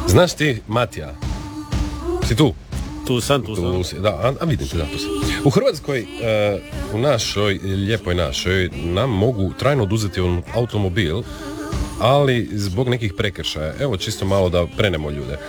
Znaš ti, Matija, si tu? Tu sam. Da, a vidim te, da, tu sam. U Hrvatskoj, u našoj, lijepoj našoj, nam mogu trajno oduzeti automobil, ali zbog nekih prekršaja. Evo, čisto malo da prenemo ljude.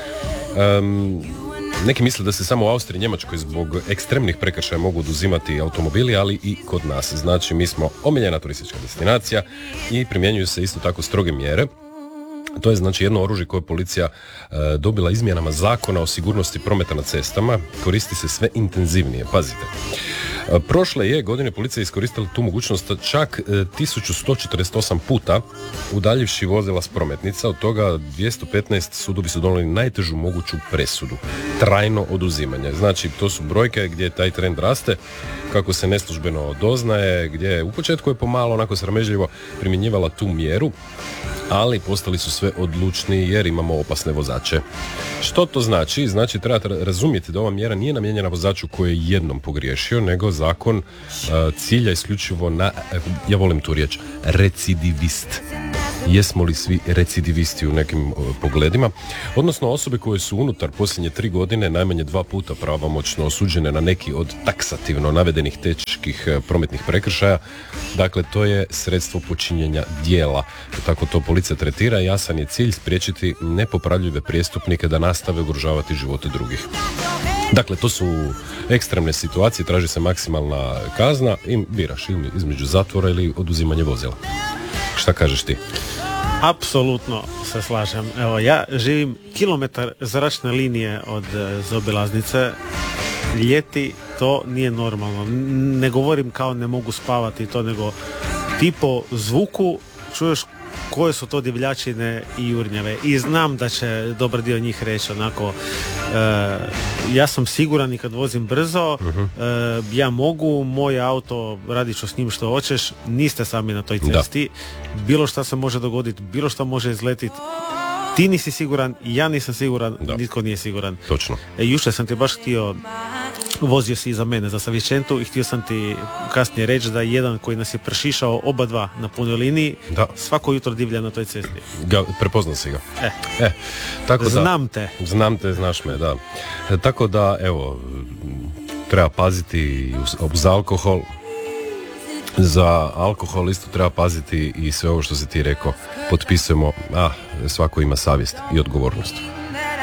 Neki misle da se samo u Austriji i Njemačkoj zbog ekstremnih prekršaja mogu oduzimati automobili, ali i kod nas. Znači, mi smo omiljena turistička destinacija i primjenjuju se isto tako stroge mjere. To je znači jedno oružje koje je policija dobila izmjenama zakona o sigurnosti prometa na cestama. Koristi se sve intenzivnije, pazite. Prošle je godine policija iskoristila tu mogućnost čak 1148 puta, udaljivši vozila s prometnica. Od toga 215 sudovi su donijeli najtežu moguću presudu. Trajno oduzimanje. Znači, to su brojke gdje taj trend raste, kako se neslužbeno doznaje, gdje u početku je pomalo onako sramežljivo primjenjivala tu mjeru, ali postali su sve odlučniji jer imamo opasne vozače. Što to znači? Znači, treba razumjeti da ova mjera nije namijenjena vozaču koji je jednom pogriješio, nego zakon cilja isključivo na, ja volim tu riječ, recidivist. Jesmo li svi recidivisti u nekim pogledima? Odnosno osobe koje su unutar posljednje 3 godine najmanje 2 puta pravomoćno osuđene na neki od taksativno navedenih teških prometnih prekršaja. Dakle, to je sredstvo počinjenja djela. Tako to policija tretira. Jasan je cilj spriječiti nepopravljive prijestupnike da nastave ugrožavati živote drugih. Dakle, to su ekstremne situacije, traži se maksimalna kazna i biraš ili između zatvora ili oduzimanje vozila. Šta kažeš ti? Apsolutno se slažem. Evo, ja živim kilometar zračne linije od zaobilaznice. Ljeti to nije normalno. Ne govorim kao ne mogu spavati to, nego ti po zvuku čuješ koje su to divljačine i jurnjave. I znam da će dobar dio njih reći onako, ja sam siguran i kad vozim brzo, ja mogu, moj auto, radit ću s njim što hoćeš, niste sami na toj cesti. Da. Bilo šta se može dogoditi, bilo šta može izletiti. Ti nisi siguran, ja nisam siguran, nitko nije siguran. Točno. Jučer sam ti baš htio, vozio si iza mene za Savičentu i htio sam ti kasnije reći da jedan koji nas je prešišao oba dva na punoj liniji, svako jutro divlja na toj cesti. Prepoznao si ga. Tako znam te. Znam te, znaš me, da. Tako da, evo, treba paziti uz alkohol. Za alkohol isto treba paziti i sve ovo što si ti rekao. Potpisujemo, svako ima savjest i odgovornost.